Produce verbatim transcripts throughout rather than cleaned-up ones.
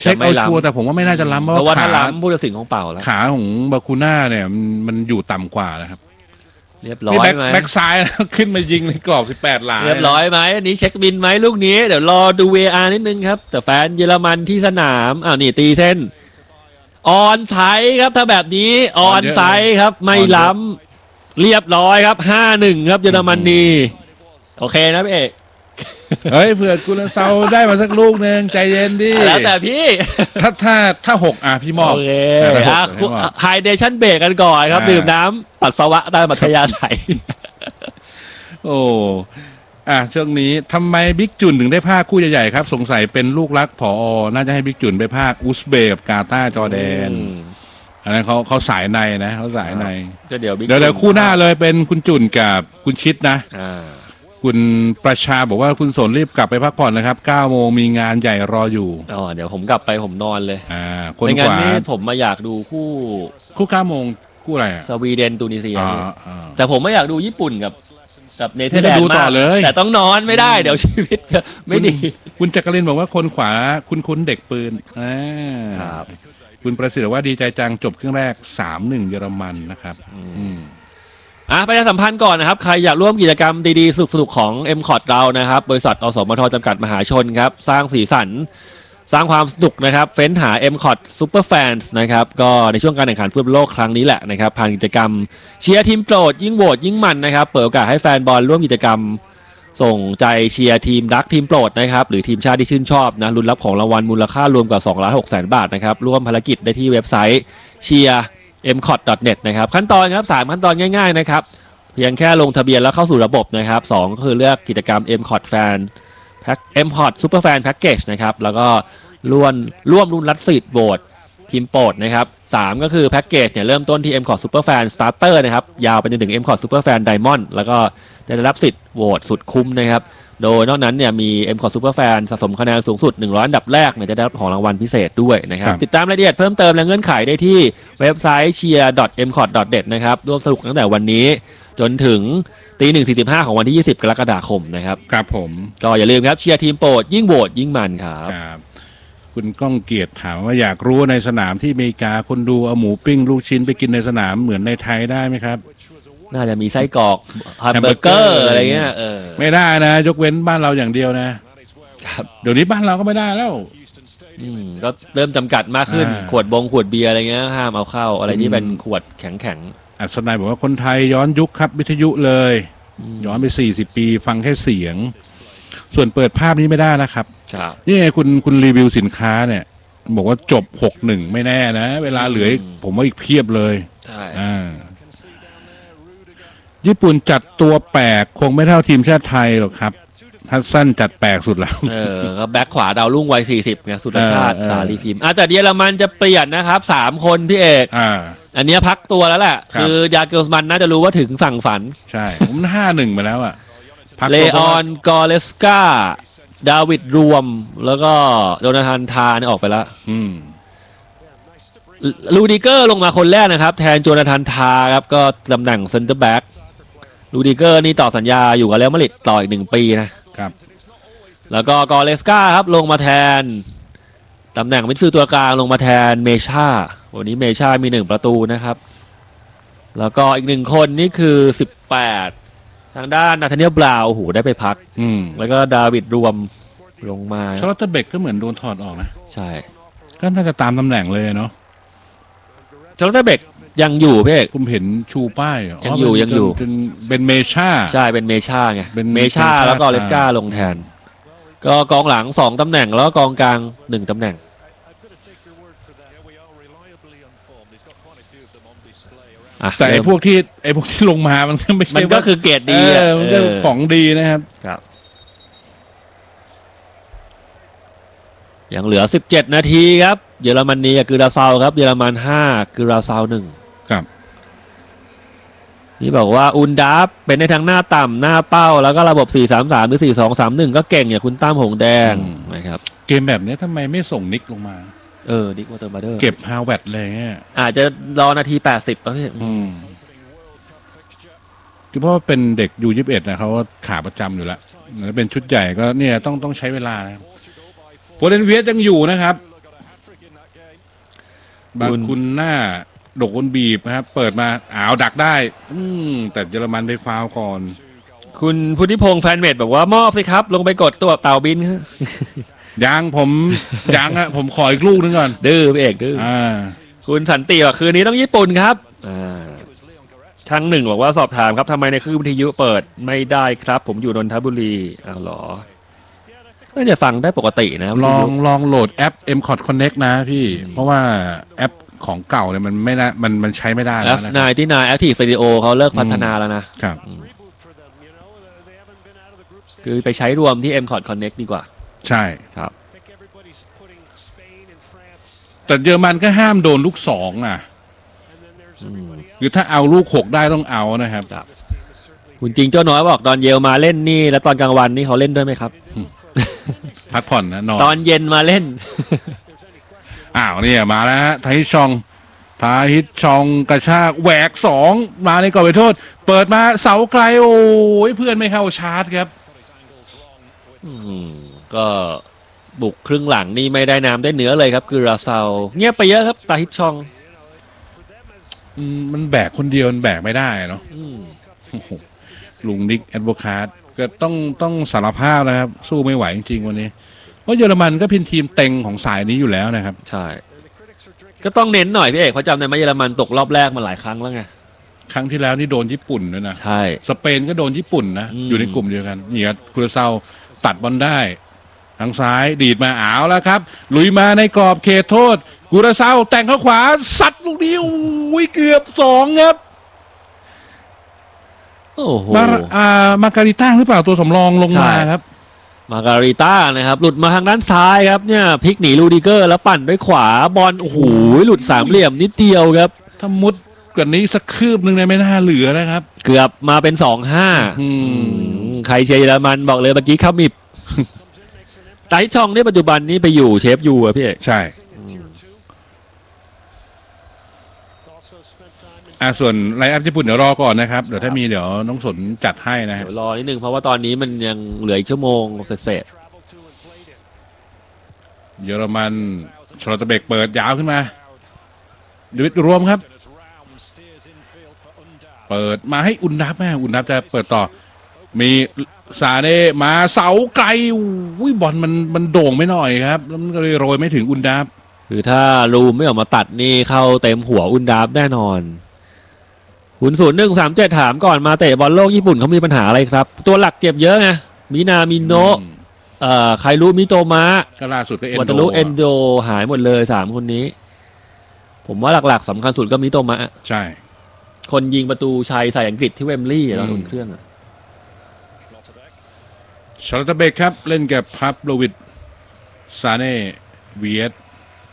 เช็คเอาชัวร์แต่ผมว่าไม่น่าจะล้ำเพราะว่าถ้าล้ำผู้ตัดสินของเป่าแล้วขาของบาคูน่าเนี่ยมันอยู่ต่ำกว่านะครับเรียบร้อยไหมแบ็กซ้ายขึ้นมายิงในกรอบสิบแปดหลาเรียบร้อยไหมอันนี้เช็คบินไหมลูกนี้เดี๋ยวรอดู วี อาร์ นิดนึงครับแต่แฟนเยอรมันที่สนามอ้าวนี่ตีเส้นออนไซด์ครับถ้าแบบนี้ออนไซด์ครับไม่ล้ำเรียบร้อยครับ ห้าหนึ่ง ครับเยอรมนีโอเคนะพี่เอกเฮ้ยเผื่อกุลเซาได้มาสักลูกหนึ่งใจเย็นดิแล้วแต่พี่ถ้าถ้าถ้าหกอ่ะพี่มอบโอเคไฮเดชั่นเบรกกันก่อนครับดื่มน้ำปัสสาวะตามปัทยาใสโอ้อ่ะช่วงนี้ทำไมบิ๊กจุนถึงได้ภาคคู่ใหญ่ๆครับสงสัยเป็นลูกรักผอน่าจะให้บิ๊กจุนไปภาคอุซเบย์กับกาตาร์จอร์แดนอันนั้นเขาเขาสายในนะเขาสายในเดี๋ยวเดี๋ยวเดี๋ยวคู่หน้าเลยเป็นคุณจุนกับคุณชิดนะคุณประชาบอกว่าคุณสนรีบกลับไปพักผ่อนนะครับเก้าโมงมีงานใหญ่รออยู่อ๋อเดี๋ยวผมกลับไปผมนอนเลยอ่าคนขวานี้ผมมาอยากดูคู่คู่เก้าโมงคู่อะไรสวีเดนตูนิเซียแต่ผมไม่อยากดูญี่ปุ่นกับกับเนเธอร์แลนด์มากแต่ต้องนอนไม่ได้เดี๋ยวชีวิตไม่ดีคุณจักรินบอกว่าคนขวาคุณคุ้นเด็กปืนอ่าครับคุณประสิทธิ์ว่าดีใจจังจบครึ่งแรก สามหนึ่ง เยอรมันนะครับอืมอ่ะประชาสัมพันธ์ก่อนนะครับใครอยากร่วมกิจกรรมดีๆสนุกๆของ เอ็ม คอร์ด เรานะครับบริษัทอสมทจำกัดมหาชนครับสร้างสีสันสร้างความสนุกนะครับเฟ้นหา เอ็ม คอร์ด Super Fans นะครับก็ในช่วงการแข่งขันฟุตบอลโลกครั้งนี้แหละนะครับผ่านกิจกรรมเชียร์ทีมโปรดยิ่งโหวตยิ่งมันนะครับเปิดโอกาสให้แฟนบอลร่วมกิจกรรมส่งใจเชียร์ทีมรักทีมโปรดนะครับหรือทีมชาติที่ชื่นชอบนะลุ้นรับของรางวัลมูลค่ารวมกว่า สองล้านหกแสน บาทนะครับร่วมภารกิจได้ที่เว็บไซต์เชียร์ เอ็ม คอร์ด ดอท เน็ต นะครับขั้นตอนครับสามขั้นตอนง่ายๆนะครับเพียงแค่ลงทะเบียนแล้วเข้าสู่ระบบนะครับสองก็คือเลือกกิจกรรม เอ็ม คอร์ด Fan แพ็ค เอ็ม คอร์ด Super Fan Package นะครับแล้วก็ร่วมร่วมรุ่นรัดสิทธิ์โหวตทีมโปรดนะครับสามก็คือแพ็กเกจเนี่ยเริ่มต้นที่ เอ็ม คอร์ด Super Fan Starter นะครับยาวไปจนถึง เอ็ม คอร์ด Super Fan Diamond แล้วก็จะได้รับสิทธิ์โหวตสุดคุ้มนะครับโดยนอกนั้นเนี่ยมี เอ็ม คอร์ด Super Fan สะสมคะแนนสูงสุดหนึ่งร้อยอันดับแรกเนี่ยจะได้รับของรางวัลพิเศษด้วยนะครับติดตามรายละเอียดเพิ่มเติมและเงื่อนไขได้ที่เว็บไซต์ เชียร์ ดอท เอ็ม คอร์ด ดอท เน็ต นะครับร่วมสนุกตั้งแต่วันนี้จนถึงตีหนึ่งสี่สิบห้าของวันที่ยี่สิบกรกฎาคมนะครับครับผมก็อย่าลืมครับเชียร์ทีมโปรดยิ่งโหวตยิ่งมันครับคุณก้องเกียรติถามว่าอยากรู้ในสนามที่อเมริกาคนดูเอาหมูปิ้งลูกชิ้นไปกินในสนามเหมือนในไทยได้ไหมครับน่าจะมีไส้กรอกแฮมเบอร์เกอร์อะไรเงี้ยเออไม่ได้นะยกเว้นบ้านเราอย่างเดียวนะครับเดี๋ยวนี้บ้านเราก็ไม่ได้แล้วอืมก็เริ่มจำกัดมากขึ้นขวดบงขวดเบียร์อะไรเงี้ยห้ามเอาเข้าอะไรที่เป็นขวดแข็งแข็งอัศนัยบอกว่าคนไทยย้อนยุคครับวิทยุเลยย้อนไปสี่สิบปีฟังแค่เสียงส่วนเปิดภาพนี้ไม่ได้นะครับนี่ไงคุณคุณรีวิวสินค้าเนี่ยบอกว่าจบ หกหนึ่ง ไม่แน่นะเวลาเหลือผมว่าอีกเพียบเลยใช่อ่าญี่ปุ่นจัดตัวแปลกคงไม่เท่าทีมชาติไทยหรอกครับทัศสั้นจัดแปลกสุดแล้วเออก็แบ็คขวาดาวรุ่งวัยสี่สิบไงสุดชาติสาลีพิมพ์อ่ะแต่เยอรมันจะเปลี่ยนนะครับสามคนพี่เอกอ่าอันนี้พักตัวแล้วแหละคือยาเกลสมันน่าจะรู้ว่าถึงฝั่งฝันใช่ผมห้าหนึ่งไปแล้วอ่ะเลออนกอเลสกาดาวิดรวมแล้วก็โจนาธานทาเนี่ยออกไปแล้วลูดิเกอร์ลงมาคนแรกนะครับแทนโจนาธานทาครับก็ตำแหน่งเซนเตอร์แบ็กลูดิเกอร์นี่ต่อสัญญาอยู่กับเรอัลมาดริดต่ออีกหนึ่งปีนะครับแล้วก็กอเลสกาครับลงมาแทนตำแหน่งมิดฟิลด์ตัวกลางลงมาแทนเมชาวันนี้เมชามีหนึ่งประตูนะครับแล้วก็อีกหนึ่งคนนี่คือสิบแปดทางด้านนาธาเนียลบราวน์โอ้โหได้ไปพักแล้วก็ดาวิดรวมลงมาชาร์ลอตเบกก็เหมือนโดนถอดออกนะใช่ก็น่าจะตามตำแหน่งเลยเนาะชาร์ลอตเบกยังอยู่พี่เอกผมเห็นชูป้ายยังอยู่ยังอยู่เป็นเมชาใช่เป็นเมชาไงเป็นเมชาแล้วก็เลสกาลงแทนก็กองหลังสองตำแหน่งแล้วก็กองกลางหนึ่งตำแหน่งแต่ไอ้พวกที่ไอ้พวกที่ลงมามันไม่ใช่มันก็คือเกรดดีมันก็ของดีนะครับครับยังเหลือสิบเจ็ดนาทีครับเยอรมนีกับกิราซาวครับเยอรมันห้ากิราซาวหนึ่งครับนี่บอกว่าอุนดาฟเป็นในทางหน้าต่ำหน้าเป้าแล้วก็ระบบสี่ สาม สามหรือสี่ สอง สาม หนึ่งก็เก่งอย่างคุณตั้มหงแดงนะครับเกมแบบนี้ทำไมไม่ส่งนิกลงมาเออดิกวอเตอร์มาเดอร์เก็บฮาวเวิร์ดเลยเนี่ยอาจจะรอนาทีแปดสิบป่ะพี่อืมคือเพราะว่าเป็นเด็กยูยี่สิบเอ็ดนะเขาขาประจำอยู่แล้วเป็นชุดใหญ่ก็เนี่ยต้องต้องใช้เวลานะครับโฟเดนเวียสยังอยู่นะครับบางคุณหน้าโดกคนบีบนะครับเปิดมาอ้าวดักได้ อืมแต่เยอรมันไปฟาวก่อนคุณพุทธิพงษ์แฟนเมดบอกว่ามอบสิครับ ลงไปกดตัวเต่าบินครับยังผม ยังอะผมขออีกลูกนึงก่อนดื้อพี่เอกดื้ออ่าคุณสันติบอกคืนนี้ต้องญี่ปุ่นครับอ่าช่างหนึ่งบอกว่าสอบถามครับทำไมในคลื่นวิทยุเปิดไม่ได้ครับ ผมอยู่นนทบุรีอ้าวเหรอน่าจะฟังได้ปกตินะลองลองโหลดแอป เอ็ม คอท Connect นะพี่เพราะว่าแอปของเก่าเนี่ยมันไม่น่ามันมันใช้ไม่ได้แล้วนะเอฟ ไนน์ ที่ ไนน์ Active Radio เขาเลิกพัฒนาแล้วนะครับคือไปใช้รวมที่ เอ็ม คอท Connect ดีกว่าใช่ครับแต่เยอรมันก็ห้ามโดนลูกสองอ่ะคือถ้าเอาลูกหกได้ต้องเอานะครับคุณจริงเจ้าน้อยบอกตอนเยลมาเล่นนี่แล้วตอนกลางวันนี่เขาเล่นด้วยไหมครับพักผ่อนนะนอนตอนเย็นมาเล่นอ้าวเนี่ยมาแล้วฮะไทชองทาฮิตชองกระชากแหวกสองมาในกรอบเขตโทษเปิดมาเสาไกลโอ้ยเพื่อนไม่เข้าชาร์จครับก็บุกครึ่งหลังนี่ไม่ได้น้ำได้เนื้อเลยครับคือราเซาเงียบไปเยอะครับตาฮิตชองมันแบกคนเดียวมันแบกไม่ได้เนาะลุงนิกแอดโวคาตก็ต้องต้องสารภาพนะครับสู้ไม่ไหวจริงๆวันนี้เพราะเยอรมันก็เป็นทีมเต็งของสายนี้อยู่แล้วนะครับใช่ก็ต้องเน้นหน่อยพี่เอกเพราะจำได้ไหมเยอรมันตกรอบแรกมาหลายครั้งแล้วไงครั้งที่แล้วนี่โดนญี่ปุ่นด้วยนะใช่สเปนก็โดนญี่ปุ่นนะ อ, อยู่ในกลุ่มเดียวกันเนี่ยคูราเซาตัดบอลได้ทางซ้ายดีดมาอ้าวแล้วครับลุยมาในกรอบเขตโทษคูราเซาแต่งเข้าขวาซัดลูกนี้อุ้ยเกือบสองครับโอ้โหมาอ่ามาการิต้าหรือเปล่าตัวสำรองลงมาครับมาการิต้านะครับหลุดมาทางด้านซ้ายครับเนี่ยพลิกหนีลูดิเกอร์แล้วปั่นด้วยขวาบอลโอ้โหหลุดสามเหลี่ยมนิดเดียวครับถ้ามุดกว่านี้สักคืบหนึ่งในไม่น่าเหลือนะครับเกือบมาเป็นสองห้าใครเชียร์เยอรมันบอกเลยเมื่อกี้เขามิบไต้ช่องนี่ปัจจุบันนี้ไปอยู่เชฟยูอะพี่เอกใช่อ่าส่วนไลน์อัพญี่ปุ่นเดี๋ยวรอก่อนนะครับเดี๋ยวถ้ามีเดี๋ยวน้องสนจัดให้นะเดี๋ยวรอนิดนึงเพราะว่าตอนนี้มันยังเหลืออีกชั่วโมงเศษเยอรมันชลตะเบกเปิดยาวขึ้นมาดิวิดรวมครับเปิดมาให้อุนดับแม่อุนดับจะเปิดต่อมีซาเน่มาเสาไกลอุ้ยบอลมันมันโด่งไม่หน่อยครับแล้วมันก็เลยโรยไม่ถึงอุนดับคือถ้าลูมไม่ออกมาตัดนี่เข้าเต็มหัวอุนดับแน่นอนคุณศูนย์หนึ่งสามเจ็ดถามก่อนมาเตะบอลโลกญี่ปุ่นเขามีปัญหาอะไรครับตัวหลักเจ็บเยอะไงมินามิโนะเอ่อไครุมิโตมะก็ล่าสุดก็เอนโดวัตารุเอนโดหายหมดเลยสามคนนี้ผมว่าหลักๆสำคัญสุดก็มิโตมะใช่คนยิงประตูชัยใส่อังกฤษที่เวมบลีย์ตอนอุ่นเครื่องชาร์ลตเบกครับเล่นกับพับโลวิดซาเน่เวียด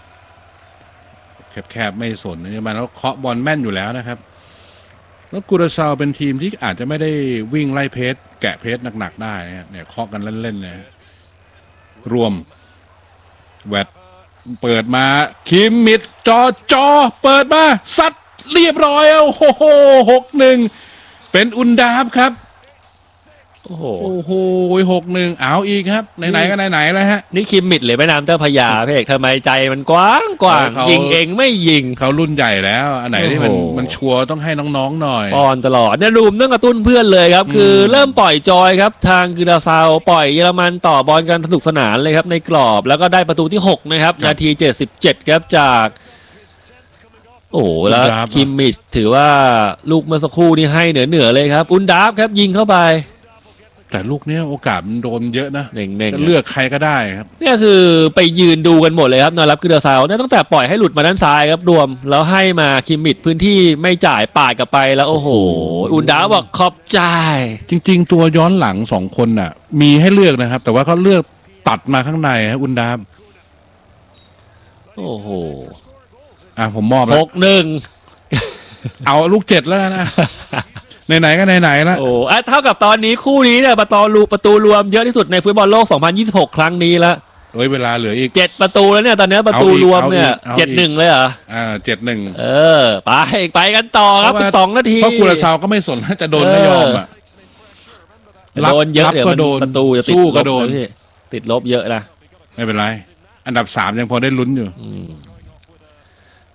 แคบๆไม่สนนี่มันแล้วเคาะบอลแม่นอยู่แล้วนะครับแล้วคูราเซาเป็นทีมที่อาจจะไม่ได้วิ่งไล่เพสแกะเพสหนักๆได้เนี่ยเคาะกันเล่นๆเลยรวมแวดเปิดมาคิมมิดจอจอเปิดมาซัดเรียบร้อยแล้วโอ้โหหกหนึ่งเป็นอุนดาบครับโอ้โหโอ้โหหกหนึ่งเอาอีกครับไหนๆก็ไหนๆแล้วฮะนี่คิมมิดหรือแม่น้ำเจ้าพระยาพี่เอกทำไมใจมันกว้างกว้างยิงเองไม่ยิงเขารุ่นใหญ่แล้วอันไหนที่มันมันชัวร์ต้องให้น้องๆหน่อยอ่อนตลอดเนี่ยรูมต้องกระตุ้นเพื่อนเลยครับคือเริ่มปล่อยจอยครับทางกุราซาวปล่อยเยอรมันต่อบอลกันสนุกสนานเลยครับในกรอบแล้วก็ได้ประตูที่หกนะครับนาทีเจ็ดสิบเจ็ดครับจากโอ้แล้วคิมมิดถือว่าลูกเมื่อสักครู่นี้ให้เหนือเหนือเลยครับอุนดาฟครับยิงเข้าไปแต่ลูกนี้โอกาสมันโดนเยอะนะเน่งๆเลือกใครก็ได้ครับเนี่ยคือไปยืนดูกันหมดเลยครับนอรับกุราซาวเนี่ยตั้งแต่ปล่อยให้หลุดมาด้านซ้ายครับรวมแล้วให้มาคิมมิดพื้นที่ไม่จ่ายปาดกลับไปแล้วโอ้โหอุนดาฟบอกขอบใจจริงๆตัวย้อนหลังสองคนน่ะมีให้เลือกนะครับแต่ว่าเขาเลือกตัดมาข้างในครับอุนดาฟโอ้โหอ่ะผมมอบแล้วหกหนึ่งเอาลูกเจ็ดแล้วนะไหนๆก็ไหนๆแล้วโอ้เท่ากับตอนนี้คู่นี้เนี่ยประตูรูประตูรวมเยอะที่สุดในฟุตบอลโลกสองพันยี่สิบหกครั้งนี้แล้วเอ้ยเวลาเหลืออีกเจ็ดประตูแล้วเนี่ยตอนนี้ประตูรวมเนี่ยเจ็ดหนึ่งเลยเหรออ่าเจ็ดหนึ่งเออไปไปกันต่อครับสองนาทีเพราะกุราซาวก็ไม่สนจะโดนไม่ยอมอ่ะโดนเยอะเดี๋ยวประตูจะสู้ก็โดนติดลบเยอะนะไม่เป็นไรอันดับสามยังพอได้ลุ้นอยู่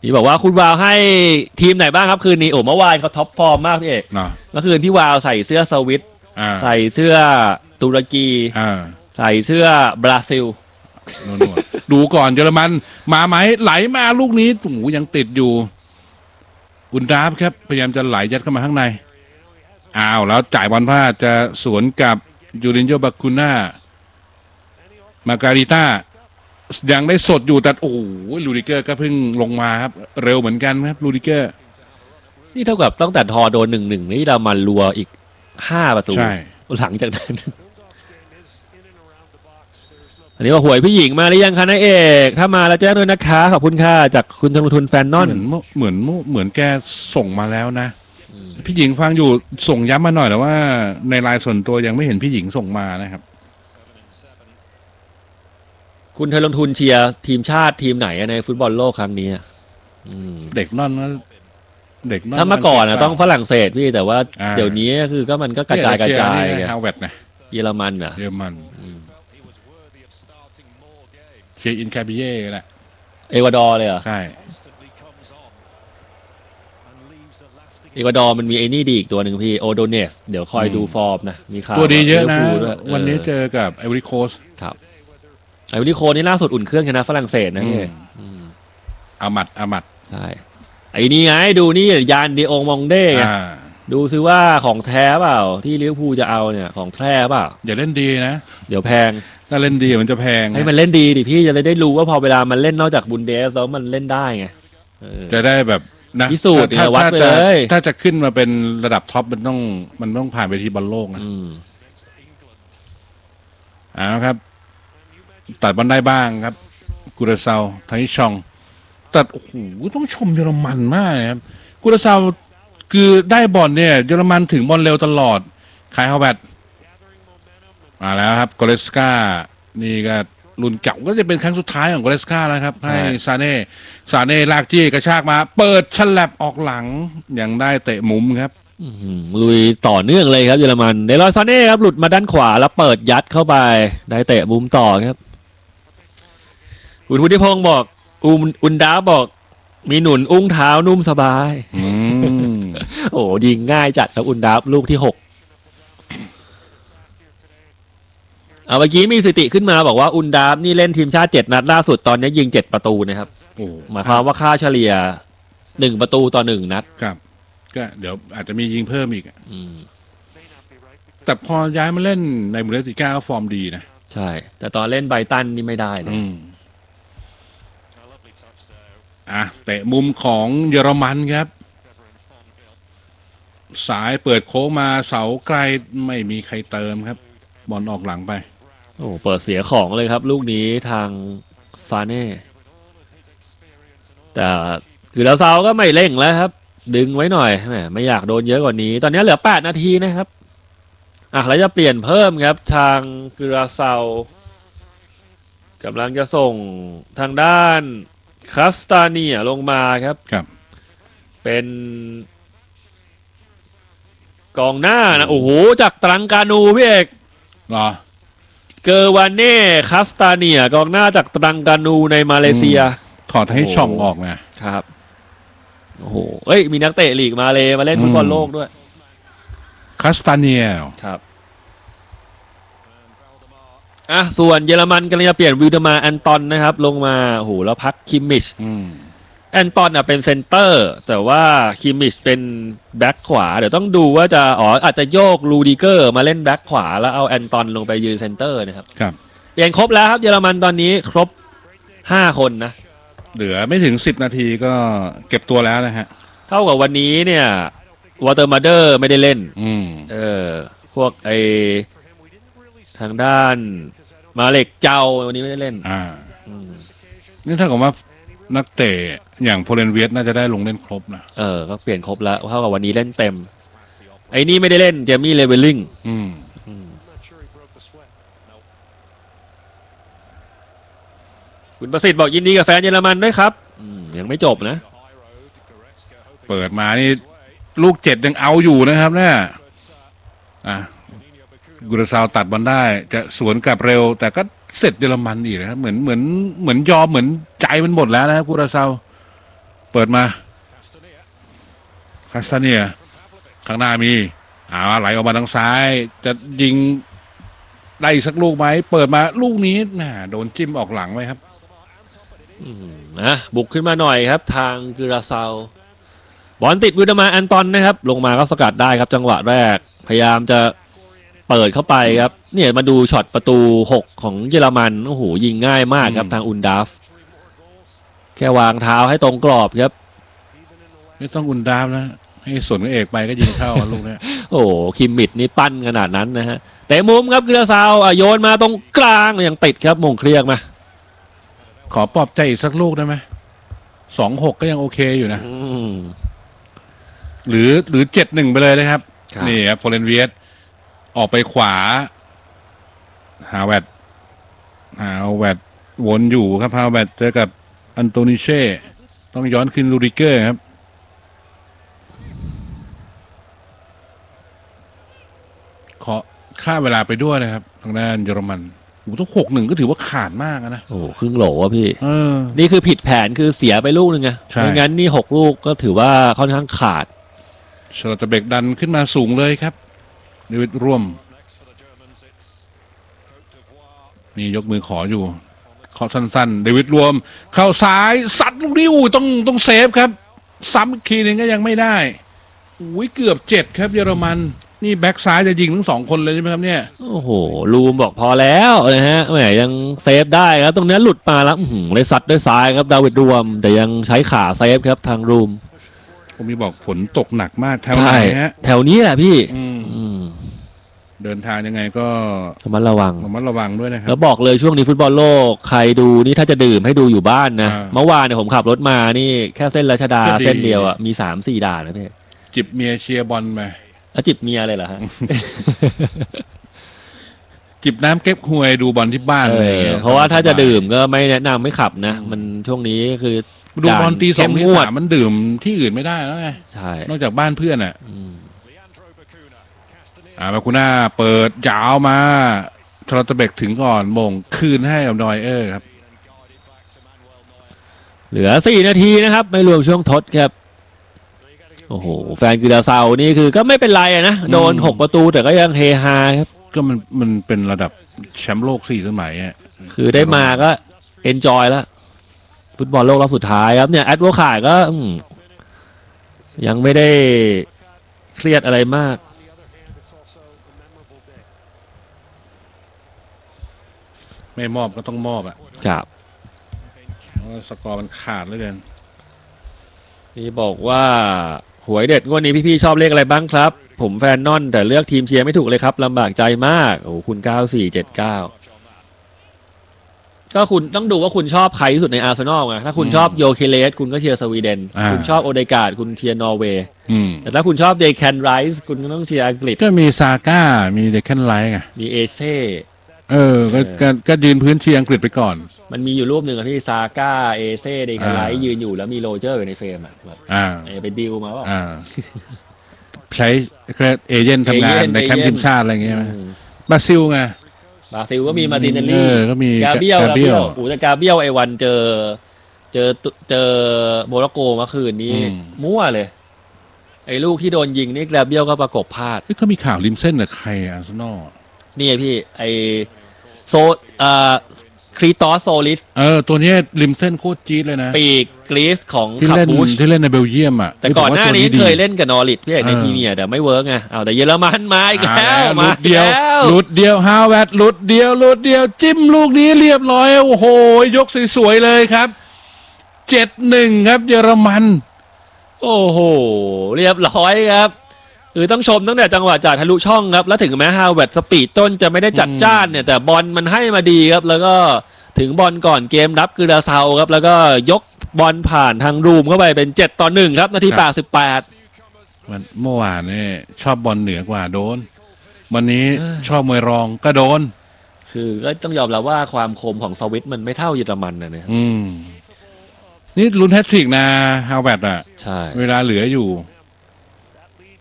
ที่บอกว่าคุณวาวให้ทีมไหนบ้างครับคืนนี้โอ้เมื่อวานเขาท็อปฟอร์มมากพี่เอกเนาะเมื่อคืนพี่วาวใส่เสื้อสวิตอ่าใส่เสื้อตุรกีอ่าใส่เสื้อบราซิลโน่นๆดูก่อนเยอรมันมาไหมไหลมาลูกนี้โอ้โหยังติดอยู่อุนดราฟครับพยายามจะไหลยัดเข้ามาข้างในอ้าวแล้วจ่ายบอลพลาดจะสวนกับยูรินโยบาคูน่ามาการิต้ายังได้สดอยู่แต่โอ้โหลูดิเกอร์ก็เพิ่งลงมาครับเร็วเหมือนกันครับลูดิเกอร์นี่เท่ากับตั้งแต่ทอโดนหนึ่งหนึ่งนี่เรามารัวอีกห้าประตูใช่หลังจากนั้น อันนี้ว่าหวยพี่หญิงมาหรือยังคะนายเอกถ้ามาแล้วแจ้งด้วยนะคะขอบคุณค่ะจากคุณธนทุนแฟนนอนเหมือนเหมือนเหมือนแกส่งมาแล้วนะพี่หญิงฟังอยู่ส่งย้ำมาหน่อยแต่ว่าในไลน์ส่วนตัวยังไม่เห็นพี่หญิงส่งมานะครับคุณเธอลงทุนเชียร์ทีมชาติทีมไหนในฟุตบอลโลกครั้งนี้อืมเด็กนั่นนะเด็กนั่นถ้าเมื่อก่อนนะต้องฝรั่งเศสพี่แต่ว่าอ่าเดี๋ยวนี้คือก็มันก็กระจายกระจายไงฮาวเวิร์ดนะเยอรมันอ่ะเยอรมันเชียร์อินคาบิเย่แหละเอกวาดอร์เลยเหรอใช่เอกวาดอร์มันมีไอ้นี่ดีอีกตัวหนึ่งพี่โอโดเนสเดี๋ยวคอยดูฟอร์มนะมีข่าวตัวดีเยอะนะลิวอร์พูลด้วยวันนี้เจอกับไอวอรี่โคสต์ครับไอ้วิลิโคนี่ล่าสุดอุ่นเครื่องชนะฝรั่งเศสนะพี่อามัดอามัดใช่ไอ้นี่ไงดูนี่ยานดีโอมองเด้ไงอ่าดูซิว่าของแท้เปล่าที่ลิเวอร์พูลจะเอาเนี่ยของแท้เปล่าอย่าเล่นดีนะเดี๋ยวแพงถ้าเล่นดีมันจะแพงให้มันเล่นดีดิพี่จะได้รู้ว่าพอเวลามันเล่นนอกจากบุนเดสแล้วมันเล่นได้ไงเออจะได้แบบนะพิสูจน์ถ้าเนี่ยวัดถ้าไปจะเลยถ้าจะขึ้นมาเป็นระดับท็อปมันต้องมันต้องผ่านไปทีบอลโลกนะอืมเอาครับ ตัดบอลได้บ้างครับกุราเซาไทชองตัดโอ้โหต้องชมเยอรมันมากเลยครับกุราเซาคือได้บอลเนี่ยเยอรมันถึงบอลเร็วตลอดคายฮาวเวิร์ดมาแล้วครับโกเลสกานี่ก็รุ่นเก่าก็จะเป็นครั้งสุดท้ายของโกเลสกาแล้วครับให้ซาเน่ซาเน่ลากจี้กระชากมา เปิดฉลับออกหลังยังได้เตะมุมครับอื้อหือลุยต่อเนื่องเลยครับเยอรมันเดลอยซาเน่ครับหลุดมาด้านขวาแล้วเปิดยัดเข้าไปได้เตะมุมต่อครับคุณพุทธิพงศ์บอกอุมอุนดาบอกมีหนุนอุ้งเท้านุ่มสบายอืมโอ้ยิงง่ายจัดครับอุนดาลูกที่หกเอาเมื่อกี้มีสถิติขึ้นมาบอกว่าอุนดานี่เล่นทีมชาติเจ็ดนัดล่าสุดตอนนี้ยิงเจ็ดประตูนะครับโอ้หมายความว่าค่าเฉลี่ยหนึ่งประตูต่อหนึ่งนัดครับก็เดี๋ยวอาจจะมียิงเพิ่มอีกอะอืมแต่พอย้ายมาเล่นในบุนเดสลิก้าก็ฟอร์มดีนะใช่ แต่ตอนเล่นไบรตันนี่ไม่ได้เลยอืมอ่ะเตะมุมของเยอรมันครับ สายเปิดโค้งมาเสาไกลไม่มีใครเติมครับ บอลออกหลังไปโอ้เปิดเสียของเลยครับ ลูกนี้ทางซาเน่แต่คือแล้วเซาก็ไม่เร่งแล้วครับ ดึงไว้หน่อยแหมไม่อยากโดนเยอะกว่านี้ ตอนนี้เหลือแปดนาทีนะครับอ่ะแล้วจะเปลี่ยนเพิ่มครับ ทางกุราเซากำลังจะส่งทางด้านคาสตาเนียลงมาครับครับเป็นกองหน้านะโอ้โหจากตรังกานูพี่เอกรอเกอร์วานเน่คาสตาเนียกองหน้าจากตรังกานูในมาเลเซียถอดให้ช่องออกนะครับโอ้โหเอ้ยมีนักเตะลีกมาเลยมาเล่นฟุตบอลโลกด้วยคาสตาเนียลครับอ่ะส่วนเยอรมันกำลังจะเปลี่ยนวิลเดอร์มาแอนตอนนะครับลงมาโอ้โหแล้วพักคิมมิชอืมแอนตอนอ่ะเป็นเซนเตอร์แต่ว่าคิมมิชเป็นแบ็คขวาเดี๋ยวต้องดูว่าจะอ๋ออาจจะโยกลูดิเกอร์มาเล่นแบ็คขวาแล้วเอาแอนตอนลงไปยืนเซนเตอร์นะครับครับเปลี่ยนครบแล้วครับเยอรมันตอนนี้ครบห้าคนนะเหลือไม่ถึงสิบนาทีก็เก็บตัวแล้วนะฮะเท่ากับวันนี้เนี่ยวอเตอร์มาเดอร์ไม่ได้เล่นอืมเออพวกไอทางด้านมาเล็กเจ้าวันนี้ไม่ได้เล่นอ่าอืมนี่ถ้ากับว่านักเตะอย่างโพเลนเวียสน่าจะได้ลงเล่นครบนะเออก็เปลี่ยนครบแล้วเท่ากับวันนี้เล่นเต็ม ไอ้นี่ไม่ได้เล่นเจมี่เลเวลลิงอืมคุณประสิทธิ์บอกยินดีกับแฟนเยอรมันด้วยครับอืมยังไม่จบนะเปิดมานี่ลูกเจ็ดยังเอาอยู่นะครับเนี่ยอ่ะกุราซาวตัดบอลได้จะสวนกลับเร็ว แต่ก็เสร็จเยอรมันอีกนะครับเหมือนเหมือนเหมือนยอมเหมือนใจมันหมดแล้วนะครับกุราซาวเปิดมาคาสเนียข้างหน้ามีอ่าไหลออกมาทางซ้ายจะยิงได้สักลูกไหมเปิดมาลูกนี้น่ะโดนจิ้มออกหลังไว้ครับนะบุกขึ้นมาหน่อยครับทางกิราซาวบอลติดวิดามาอันตอนนะครับลงมาก็สกัดได้ครับจังหวะแรกพยายามจะเปิดเข้าไปครับเนี่ยมาดูช็อตประตูหกของเยอรมันโอ้โหยิงง่ายมากครับทางอุนดาฟแค่วางเท้าให้ตรงกรอบครับไม่ต้องอุนดาฟนะให้ส่วนของเอกไปก็ยิงเข้าลูกนี้โอ้คิมมิดนี่ปั้นขนาดนั้นนะฮะแต่มุมครับกิราซาวโยนมาตรงกลางยังติดครับมงเคลียกมาขอปลอบใจอีกสักลูกได้ไหมสองหกก็ยังโอเคอยู่นะหรือหรือเจ็ดหนึ่งไปเลยนะครับนี่ครับโฟเรนเวียสออกไปขวาฮาวเวตฮาวเวตวนอยู่ครับฮาวเวตเจอกับอันโตนิเช่ต้องย้อนขึ้นลูดิเกอร์ครับขอค่าเวลาไปด้วยนะครับทางด้านเยอรมันโอ้ต้องหกหนึ่งก็ถือว่าขาดมากนะโอ้ครึ่งโหลวะพี่เออนี่คือผิดแผนคือเสียไปลูกนึงไงไม่งั้นนี่หกลูกก็ถือว่าค่อนข้างขาดชลตเบกดันขึ้นมาสูงเลยครับเดวิดร่วมนี่ยกมือขออยู่ขอสั้นๆเดวิดรวมเข้าซ้ายสัดลูกนี้อู้ต้องต้องเซฟครับซ้ำอีกทีนึงก็ยังไม่ได้อุ้ยเกือบเจ็ดครับเยอรมันนี่แบ็กซ้ายจะยิงทั้งสองคนเลยใช่ไหมครับเนี่ยโอ้โหลูมบอกพอแล้วนะฮะแหมยังเซฟได้ครับตรงนี้หลุดมาแล้วเลยซัดด้วยซ้ายครับดาวิดรวมแต่ยังใช้ขาเซฟครับทางลูมผมมีบอกฝนตกหนักมากแถวไหนฮะแถวนี้แหละพี่เดินทางยังไงก็ระมัดระวังระมัดระวังด้วยนะครับแล้วบอกเลยช่วงนี้ฟุตบอลโลกใครดูนี่ถ้าจะดื่มให้ดูอยู่บ้านนะเมื่อวานเนี่ยผมขับรถมานี่แค่เส้นรัชดาเส้นเดียวอ่ะมีสามสี่ด่านนะพี่จิบเมียเชียร์บอลมาแล้วจิบเมียเลยเหรอฮะจิบน้ำเก็บหวยดูบอลที่บ้านเลยเพราะว่าถ้าจะดื่มก็ไม่แนะนำไม่ขับนะมันช่วงนี้คือดูบอลตีสองตีสามมันดื่มที่อื่นไม่ได้แล้วไงใช่นอกจากบ้านเพื่อนอ่ะอ่ามาคุณหน้าเปิดยาวมาทรอตเบกถึงก่อนมงคืนให้กับนอยเออร์ครับเหลือสี่นาทีนะครับไม่รวมช่วงทดครับโอ้โหแฟนกิราซาวนี่คือก็ไม่เป็นไรนะโดนหกประตูแต่ก็ยังเฮฮาครับก็มันมันเป็นระดับแชมป์โลกสี่สมัยอ่ะคือได้มาก็เอนจอยแล้วฟุตบอลโลกรอบสุดท้ายครับเนี่ยแอดโวคาดก็ยังไม่ได้เครียดอะไรมากไม่มอบก็ต้องมอบอ่ะครับสกอร์มันขาดเหลือเกินนี่บอกว่าหวยเด็ดงวดนี้พี่ๆชอบเลขอะไรบ้างครับผมแฟนนอนแต่เลือกทีมเชียร์ไม่ถูกเลยครับลำบากใจมากโอ้คุณเก้าสี่เจ็ดเก้าก็คุณต้องดูว่าคุณชอบใครที่สุดในอาร์เซนอลไงถ้าคุณชอบโยเคเลสคุณก็เชียร์สวีเดนคุณชอบโอเดการ์ดคุณเชียร์นอร์เวย์แต่ถ้าคุณชอบเดแคนไรส์คุณก็ต้องเชียร์อังกฤษก็มีซาก้ามีเดแคนไรส์ไงมีเอเซ่เออก็ก็ยืนพื้นเชียร์อังกฤษไปก่อนมันมีอยู่รูปหนึ่งที่ซาก้าเอเซ่เดแคนไรส์ยืนอยู่แล้วมีโรเจอร์อยู่ในเฟรมอ่ะแบบไปดิวมาว่าใช้เอเจนต์ทำงานในแคมป์ทีมชาติอะไรอย่างเงี้ยบราซิลไงบราซิลก็มีมาตินเนลลี่ก็มีกาเบียลกาเบียลโอ้แต่กาเบียลไอวันเจอเจอเจอโมร็อกโกเมื่อคืนนี้มั่วเลยไอ้ลูกที่โดนยิงนี่กาเบียลก็ประกบพลาดเขามีข่าวริมเส้นกับใครอาร์เซนอลนี่พี่ไอโซอ่าครีตอสโซลิสเออตัวนี้ริมเส้นโคตรจี๊ดเลยนะปีกกรีซของที่เล่นที่เล่นในเบลเยียมอ่ะแต่ก่อนหน้านี้เคยเล่นกับนอริทพี่เอกในพรีเมียร์แต่ไม่เวิร์กไงเอาแต่เยอรมันมาอีกแล้วมาเดียวหลุดเดียวฮาวเวตหลุดเดียวหลุดเดียวจิ้มลูกนี้เรียบร้อยโอ้โหยกสวยๆเลยครับเจ็ดหนึ่งครับเยอรมันโอ้โหเรียบร้อยครับคือต้องชมตั้งแต่จังหวะจ่ายทะลุช่องครับแล้วถึงแม้ฮาวเวตสปีดต้นจะไม่ได้จัดจ้านเนี่ยแต่บอลมันให้มาดีครับแล้วก็ถึงบอลก่อนเกมรับกิราซาวครับแล้วก็ยกบอลผ่านทางรูมเข้าไปเป็นเจ็ดต่อหนึ่งครับนาทีแปดสิบแปดเมื่อวานนี่ชอบบอลเหนือกว่าโดนวันนี้ชอบมวยรองก็โดนคือก็ต้องยอมรับว่าความคมของสวิตมันไม่เท่าเยอรมันนะเนี่ยอืมนี่ลุ้นแฮตทริกนะฮาวเวตอ่ะใช่เวลาเหลืออยู่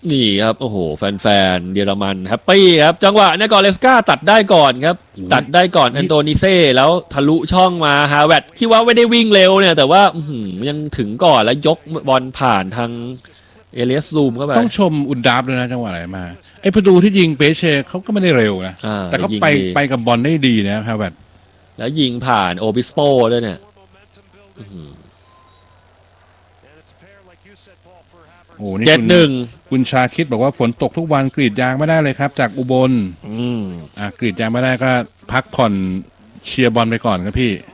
นี่ครับโอ้โหแฟนๆเยอรมันแฮปปี้ครับจังหวะนี้กอเลสกาตัดได้ก่อนครับตัดได้ก่อนแอนโตนิเซ่แล้วทะลุช่องมาฮาเวร์ตคิดว่าไม่ได้วิ่งเร็วเนี่ยแต่ว่ายังถึงก่อนแล้วยกบอลผ่านทางเอเลียสซูมเข้าไปต้องชมอุนดาฟเลยนะจังหวะไหนมาไอ้ประตูที่ยิงเปเช่เขาก็ไม่ได้เร็วนะแต่เขาไปไปกับบอลได้ดีนะฮาเวร์ตแล้วยิงผ่านโอบิสโปด้วยเนี่ยโอ้นี่เจ็ดหนึ่งคุณชาคิดบอกว่าฝนตกทุกวันกรีดยางไม่ได้เลยครับจากอุบลอืมอ่ะกรีดยางไม่ได้ก็พักผ่อนเชียร์บอลไปก่อนครับพี่